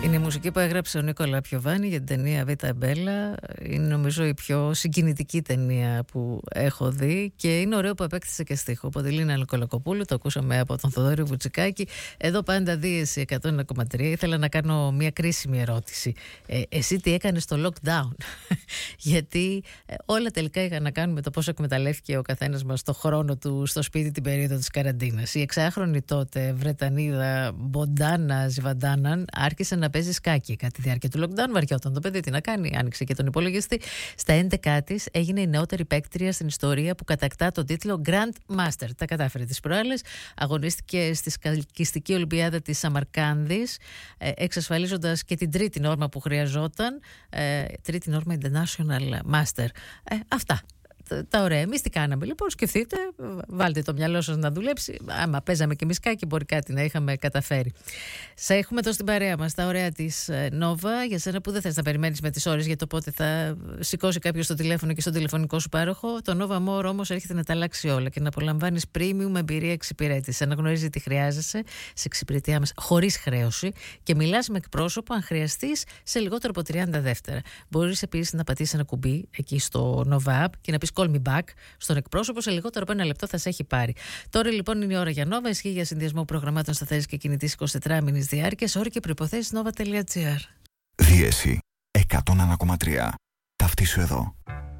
Είναι η μουσική που έγραψε ο Νίκολα Πιοβάνι για την ταινία Βίτα Μπέλα. Είναι νομίζω η πιο συγκινητική ταινία που έχω δει και είναι ωραίο που επέκτησε και στίχο. Από τη Λίνα Νικολακοπούλου, το ακούσαμε από τον Θοδωρή Βουτσικάκη. Εδώ πάντα δίεση 101,3. Ήθελα να κάνω μια κρίσιμη ερώτηση. Εσύ τι έκανες στο lockdown? Γιατί όλα τελικά είχαν να κάνουν με το πόσο εκμεταλλεύτηκε ο καθένας μας το χρόνο του στο σπίτι την περίοδο της καραντίνας. Η εξάχρονη τότε Βρετανίδα Μποντάνα Ζιβαντάναν άρχισε να παίζει σκάκι. Κατά τη διάρκεια του lockdown βαριόταν το παιδί, τι να κάνει, άνοιξε και τον υπολογιστή. Στα 11 της έγινε η νεότερη παίκτρια στην ιστορία που κατακτά τον τίτλο Grand Master. Τα κατάφερε τις προάλλες, αγωνίστηκε στη σκαλκιστική Ολυμπιάδα της Σαμαρκάνδης, εξασφαλίζοντας και την τρίτη νόρμα που χρειαζόταν, τρίτη νόρμα International Master. Αυτά. Τα ωραία. Εμείς τι κάναμε? Λοιπόν, σκεφτείτε, βάλτε το μυαλό σας να δουλέψει. Άμα παίζαμε και εμείς κάκι, μπορεί κάτι να είχαμε καταφέρει. Σε έχουμε εδώ στην παρέα μας τα ωραία της Νόβα. Για σένα που δεν θες να περιμένεις με τις ώρες για το πότε θα σηκώσει κάποιος το τηλέφωνο και στον τηλεφωνικό σου πάροχο, το Nova More όμως έρχεται να τα αλλάξει όλα και να απολαμβάνεις premium εμπειρία εξυπηρέτηση. Αναγνωρίζει τι χρειάζεσαι σε εξυπηρετεία μας χωρίς χρέωση και μιλάς με εκπρόσωπο αν χρειαστείς σε λιγότερο από 30 δεύτερα. Μπορείς επίσης να πατήσεις ένα κουμπί εκεί στο Nova App και να πεις call me back στον εκπρόσωπο, σε λιγότερο από ένα λεπτό θα σε έχει πάρει. Τώρα λοιπόν είναι η ώρα για Nova, ισχύει για συνδυασμό προγραμμάτων σταθερής και κινητής 24 μήνης διάρκειας, όροι και προϋποθέσεις nova.gr. Δίεση 101,3. Ταυτίσου εδώ.